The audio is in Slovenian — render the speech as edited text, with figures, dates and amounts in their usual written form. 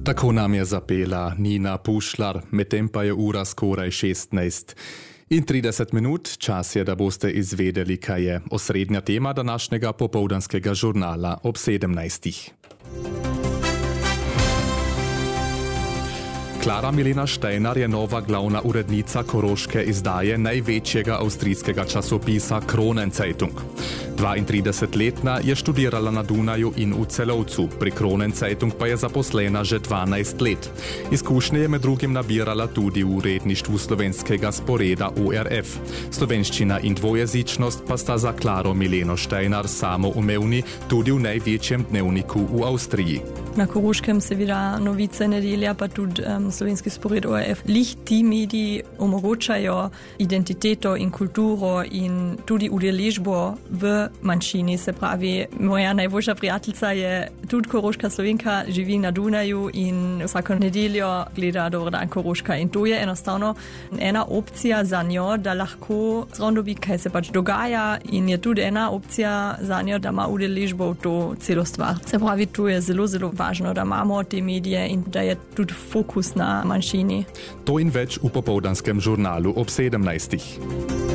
Tako nam je zapela Nina Pušlar, medtem pa je ura skoraj 16. In 30 minut, čas je, da boste izvedeli, kaj je osrednja tema današnjega popoldanskega žurnala ob 17. Klara Milena Steiner je nova glavna urednica koroške izdaje največjega avstrijskega časopisa Kronenzeitung. 32-letna je študirala na Dunaju in v Celovcu, pri Kronenzeitung pa je zaposlena že 12 let. Izkušnje je med drugim nabirala tudi v uredništvu slovenskega sporeda ORF. Slovenščina in dvojezičnost pa sta za Klaro Mileno Steiner samoumevni tudi v največjem dnevniku v Avstriji. Na Koroškem seveda Novice nedelja, pa tudi slovenski spored ORF. Lih ti mediji omogočajo identiteto in kulturo in tudi udeležbo v manjšini. Se pravi, moja najboljša prijateljica je tudi koroška Slovenka, živi na Dunaju in vsako nedeljo gleda Dober dan Koroška. In to je enostavno ena opcija za njo, da lahko zraven dobi, kaj se pač dogaja, in je tudi ena opcija za njo, da ima udeležbo v to celo stvar. Se pravi, to je zelo, zelo važno, da imamo te medije in da je tudi fokus na manjšini. To in več v popoldanskem žurnalu ob 17.